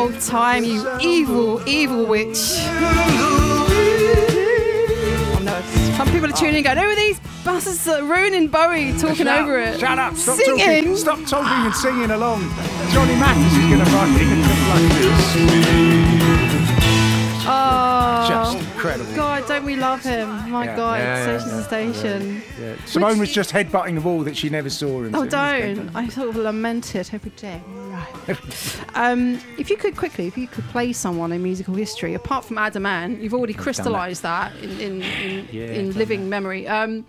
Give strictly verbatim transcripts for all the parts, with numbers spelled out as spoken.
old time, you evil, evil witch. Oh no, some people are tuning in going, who are these bastards that are ruining Bowie talking Shut over up, it? Shut up, stop Singing. talking. Stop talking and singing along. Johnny Mathis is going to fucking like this. Oh, Just incredible. God, don't we love him? My Yeah, God, yeah, yeah, Station yeah, to Station. Yeah, yeah. Simone Which- was just headbutting the wall that she never saw. And Oh, it was don't. fantastic. I sort of lament it every day. Right. um, if you could quickly, if you could play someone in musical history, apart from Adam Ant, you've already crystallised that. that in, in, in, Yeah, in done living memory. Um,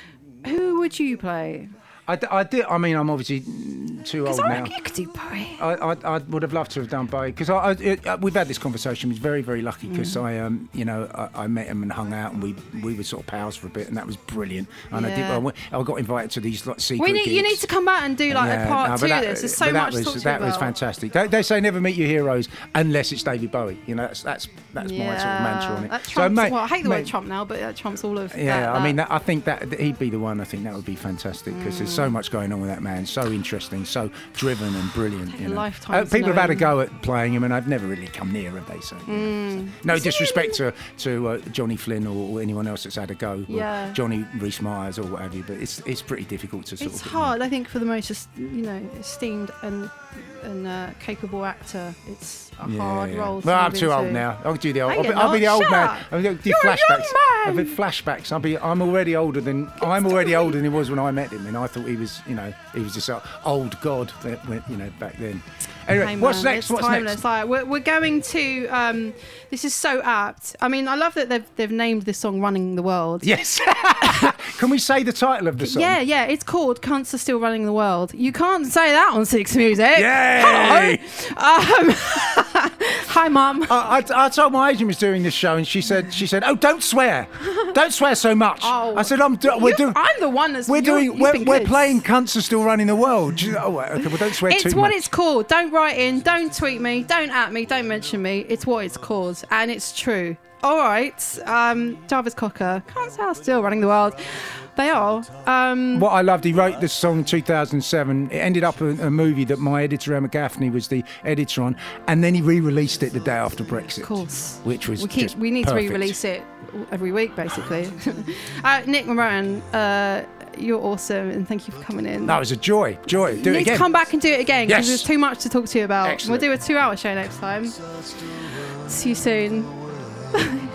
who would you play? I, d- I did. I mean, I'm obviously too old Because I now. reckon you could do Bowie. I, I, I would have loved to have done Bowie because I, I, it, uh, we've had this conversation. I was very, very lucky because Mm. I, um, you know, I, I met him and hung out, and we we were sort of pals for a bit, and that was brilliant. And I did. Yeah. I, went, I got invited to these like secret We need, you gigs. need to come back and do like Yeah, a part no, two but of that- this. There's so but that much was, to talk to That you was about. fantastic. They, they say never meet your heroes unless it's David Bowie. You know, that's that's that's yeah. my sort of mantra on it. That So, trumps, mate- well, I hate the mate- word Trump now, but that trumps all of Yeah, that, I mean, that. that, I think that that he'd be the one. I think that would be fantastic because Mm. there's so much going on with that man. So interesting, so driven and brilliant. Take You a know. lifetime Uh, to people have know had a him. go at playing him, and I've never really come near, have they? So, you know, Mm. so- no disrespect to to uh, Johnny Flynn or, or anyone else that's had a go. or Yeah. Johnny Rhys Myers or what have you. But it's it's pretty difficult to sort It's of. hard, I think, for the most just, you know, esteemed and and uh, capable actor. It's a Yeah, hard yeah. role. To Well, I'm move too old into. now. I'll do the old. No, I'll be, you're I'll be the not. old Shut man. up. I'll do You're a young flashbacks. man. I'll be flashbacks. I'll be. I'm already older than. I'm already older than he was when I met him, and I thought he was. You know, he was this uh, old god that went. You know, back then. Anyway, Hey, what's man, next? It's What's timeless. next? Like, we're, we're going to. Um, this is so apt. I mean, I love that they've they've named this song "Running the World." Yes. Can we say the title of the song? Yeah, yeah. It's called "Cunts Are Still Running the World." You can't say that on Six Music. Yay! Hello. Um, hi, Mum. I, I, I told my agent was doing this show, and she said, "She said, oh, don't swear, don't swear so much." Oh. I said, "I'm do- we're You- doing, I'm the one that's. we're you're- doing, you've we're, been we're good. playing Cunts Are Still Running the World." She said, oh, wait, okay, well, don't swear It's too what much. it's called. Don't write in. Don't tweet me. Don't at me. Don't mention me. It's what it's called, and it's true. All right, um, Jarvis Cocker. Can't say I'm still running the world. They are. Um, What I loved, he wrote this song in two thousand seven. It ended up a, a movie that my editor Emma Gaffney was the editor on, and then he re-released it the day after Brexit. Of course. Which was we keep. just We need perfect. to re-release it every week, basically. uh, Nick Moran, uh, you're awesome, and thank you for coming in. That was a joy, joy. Do you it need again. to come back and do it again because Yes. there's too much to talk to you about. Excellent. We'll do a two-hour show next time. See you soon.